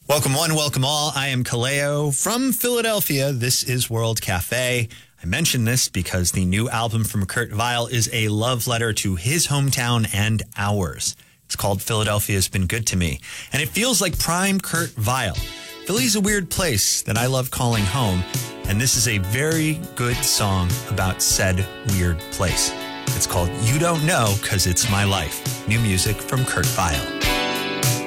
Welcome one, welcome all. I am Kaleo from Philadelphia. This is World Cafe. I mention this because the new album from Kurt Vile is a love letter to his hometown and ours. It's called Philadelphia's Been Good to Me, and it feels like prime Kurt Vile. Philly's a weird place that I love calling home, and this is a very good song about said weird place. It's called You Don't Know 'Cause It's My Life. New music from Kurt Vile.